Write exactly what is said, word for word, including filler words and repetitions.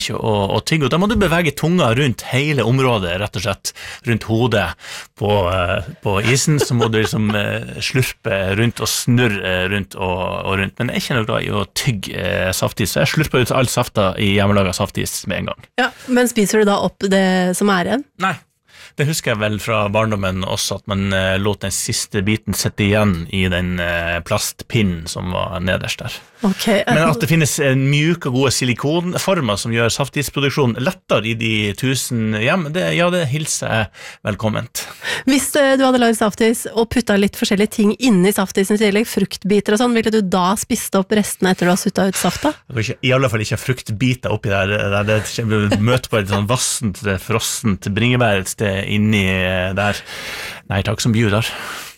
Og, og tygge, og da må du bevege tunga rundt hele området, rett og slett rundt hodet på, på isen, så må du liksom slurpe rundt og snurre rundt og, og rundt, men jeg er ikke noe glad i å tygge saftis, så jeg slurper ut all safta i hjemmelaget saftis med en gang. Ja, men spiser du da opp det som er igjen? Nei. Det husker jeg vel fra barndommen også, at man uh, lot den siste biten sitte igjen i den uh, plastpinnen som var nederst der. Okay. Men at det finnes en mjuk og gode silikonformer som gjør saftisproduksjon lettere i de tusen hjem, det, ja, det hilser jeg velkomment. Hvis uh, du hadde laget saftis og puttet litt forskjellige ting inni saftisen i tillegg, fruktbiter og sånn, ville du da spist opp restene etter du har suttet ut safta? Ikke, I alle fall ikke fruktbiter oppi der, der det kommer møte på et sånn vassent, frossent bringebær et sted inni der. Nei, takk som bjuder.